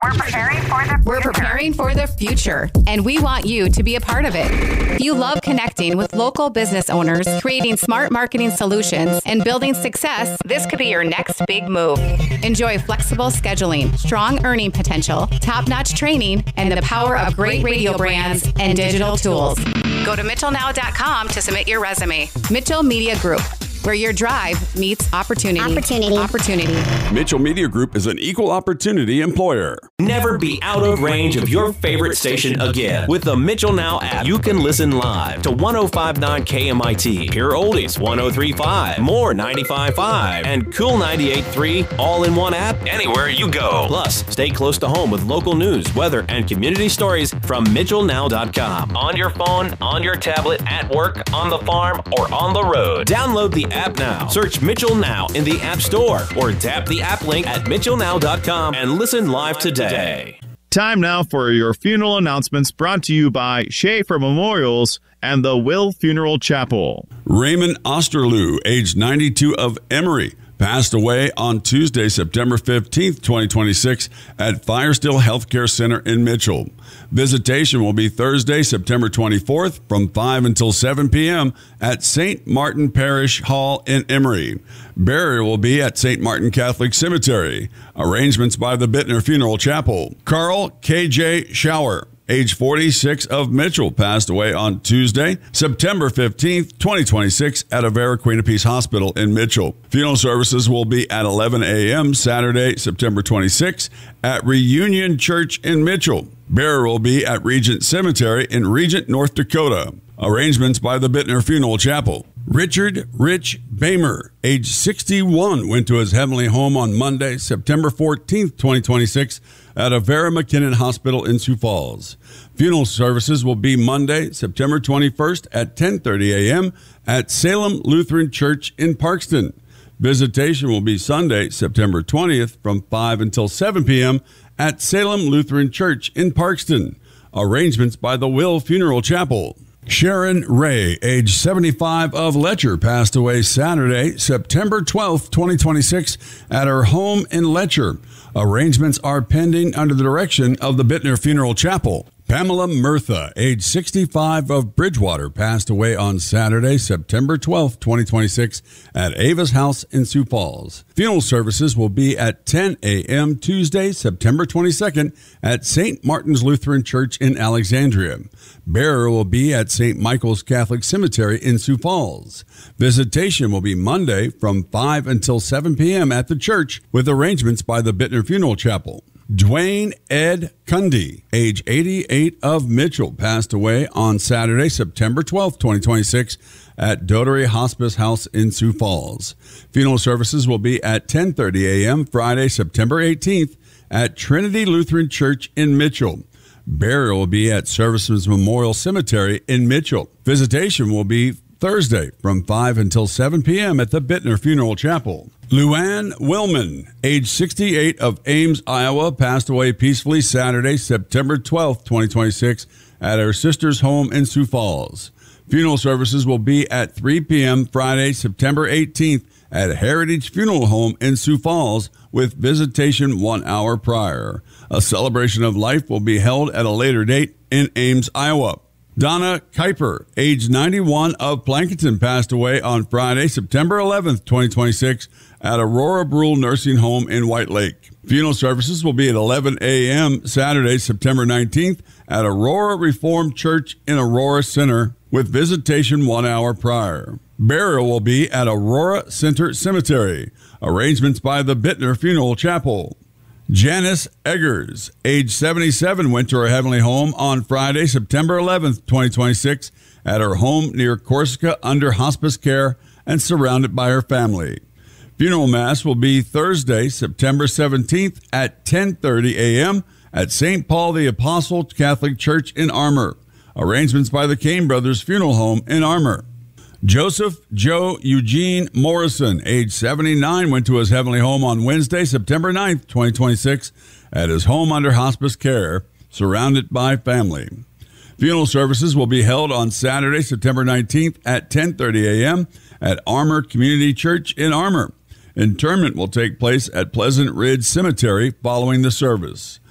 We're preparing for the future, and we want you to be a part of it. If you love connecting with local business owners, creating smart marketing solutions, and building success, this could be your next big move. Enjoy flexible scheduling, strong earning potential, top-notch training, and the power of great radio brands and digital tools. Go to mitchellnow.com to submit your resume. Mitchell Media Group, where your drive meets opportunity. Mitchell Media Group is an equal opportunity employer. Never be out of range of your favorite station again. With the Mitchell Now app, you can listen live to 105.9 KMIT, Pure Oldies 103.5, More 95.5, and Cool 98.3, all in one app anywhere you go. Plus, stay close to home with local news, weather, and community stories from MitchellNow.com. On your phone, on your tablet, at work, on the farm, or on the road. Download the app now. Search Mitchell Now in the App Store or tap the app link at MitchellNow.com and listen live today. Time now for your funeral announcements brought to you by Schaefer Memorials and the Will Funeral Chapel. Raymond Osterloo, age 92 of Emory, passed away on Tuesday, September 15th, 2026 at Firestill Healthcare Center in Mitchell. Visitation will be Thursday, September 24th from 5 until 7 p.m. at St. Martin Parish Hall in Emory. Burial will be at St. Martin Catholic Cemetery. Arrangements by the Bittner Funeral Chapel. Carl K.J. Schauer, age 46 of Mitchell, passed away on Tuesday, September 15th, 2026 at Avera Queen of Peace Hospital in Mitchell. Funeral services will be at 11 a.m. Saturday, September 26th at Reunion Church in Mitchell. Burial will be at Regent Cemetery in Regent, North Dakota. Arrangements by the Bittner Funeral Chapel. Richard Rich Bamer, age 61, went to his heavenly home on Monday, September 14th, 2026 at Avera McKinnon Hospital in Sioux Falls. Funeral services will be Monday, September 21st at 10:30 a.m. at Salem Lutheran Church in Parkston. Visitation will be Sunday, September 20th from 5 until 7 p.m. at Salem Lutheran Church in Parkston. Arrangements by the Will Funeral Chapel. Sharon Ray, age 75 of Letcher, passed away Saturday, September 12th, 2026 at her home in Letcher. Arrangements are pending under the direction of the Bittner Funeral Chapel. Pamela Murtha, age 65 of Bridgewater, passed away on Saturday, September 12th, 2026 at Ava's house in Sioux Falls. Funeral services will be at 10 a.m. Tuesday, September 22nd at St. Martin's Lutheran Church in Alexandria. Burial will be at St. Michael's Catholic Cemetery in Sioux Falls. Visitation will be Monday from 5 until 7 p.m. at the church with arrangements by the Bittner Funeral Chapel. Dwayne Ed Cundy, age 88 of Mitchell, passed away on Saturday, September 12th, 2026 at Dotery Hospice House in Sioux Falls. Funeral services will be at 10:30 a.m. Friday, September 18th at Trinity Lutheran Church in Mitchell. Burial will be at Services Memorial Cemetery in Mitchell. Visitation will be Thursday from 5 until 7 p.m. at the Bittner Funeral Chapel. Luann Willman, age 68 of Ames, Iowa, passed away peacefully Saturday, September 12th, 2026 at her sister's home in Sioux Falls. Funeral services will be at 3 p.m. Friday, September 18th at Heritage Funeral Home in Sioux Falls with visitation 1 hour prior. A celebration of life will be held at a later date in Ames, Iowa. Donna Kuiper, age 91 of Plankinton, passed away on Friday, September 11th, 2026 at Aurora Brule Nursing Home in White Lake. Funeral services will be at 11 a.m. Saturday, September 19th at Aurora Reformed Church in Aurora Center with visitation 1 hour prior. Burial will be at Aurora Center Cemetery. Arrangements by the Bittner Funeral Chapel. Janice Eggers, age 77, went to her heavenly home on Friday, September 11th, 2026 at her home near Corsica under hospice care and surrounded by her family. Funeral Mass will be Thursday, September 17th at 10:30 a.m. at St. Paul the Apostle Catholic Church in Armour. Arrangements by the Kane Brothers Funeral Home in Armour. Joseph Joe Eugene Morrison, age 79, went to his heavenly home on Wednesday, September 9th, 2026 at his home under hospice care, surrounded by family. Funeral services will be held on Saturday, September 19th at 10:30 a.m. at Armour Community Church in Armour. Interment will take place at Pleasant Ridge Cemetery following the service.